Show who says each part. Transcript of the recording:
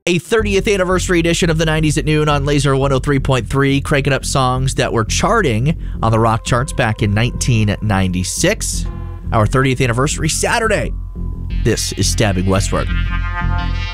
Speaker 1: A 30th anniversary edition of the 90s at noon on Laser 103.3, cranking up songs that were charting on the rock charts back in 1996. Our 30th anniversary Saturday. This is Stabbing Westward.